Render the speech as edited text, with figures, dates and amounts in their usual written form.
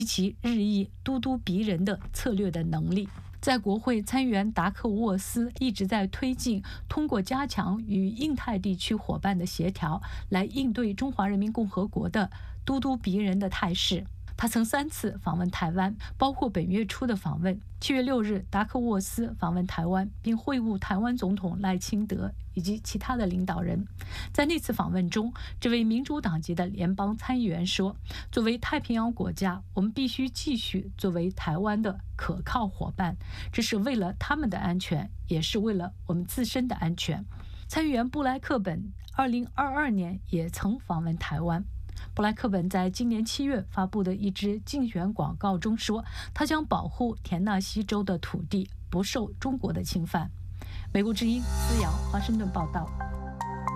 其日益咄咄逼人的策略的能力。在国会参议员达克沃斯一直在推进通过加强与印太地区伙伴的协调，来应对中华人民共和国的咄咄逼人的态势。他曾3次访问台湾，包括本月初的访问。7月6日，达克沃斯访问台湾，并会晤台湾总统赖清德以及其他的领导人。在那次访问中，这位民主党籍的联邦参议员说：“作为太平洋国家，我们必须继续作为台湾的可靠伙伴，这是为了他们的安全，也是为了我们自身的安全。”参议员布莱克本2022年也曾访问台湾。布莱克本在今年7月发布的一支竞选广告中说，他将保护田纳西州的土地不受中国的侵犯。美国之音思瑶华盛顿报道。